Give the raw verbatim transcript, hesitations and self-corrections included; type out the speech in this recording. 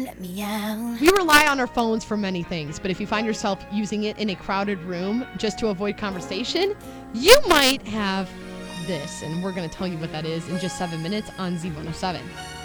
Let me out. We rely on our phones for many things, but if you find yourself using it in a crowded room just to avoid conversation, you might have this, and we're going to tell you what that is in just seven minutes on Z one oh seven.